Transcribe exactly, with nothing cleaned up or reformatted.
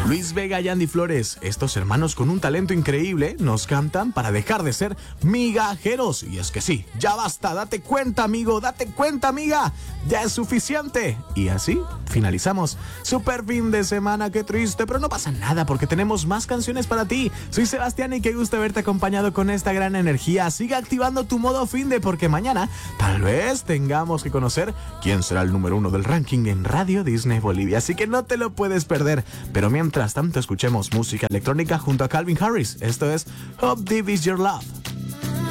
Luis Vega y Andy Flores, estos hermanos con un talento increíble, nos cantan para dejar de ser migajeros. Y es que sí, ya basta, date cuenta, amigo, date cuenta, amiga, ya es suficiente. Y así finalizamos. Super fin de semana, qué triste, pero no pasa nada porque tenemos más canciones para ti. Soy Sebastián y qué gusto haberte acompañado con esta gran energía. Sigue activando tu modo fin de porque mañana tal vez tengamos que conocer quién será el número uno del ranking en Radio Disney Bolivia. Así que no te lo puedes perder. Pero mientras tanto escuchemos música electrónica junto a Calvin Harris. Esto es Hope Deep Is Your Love.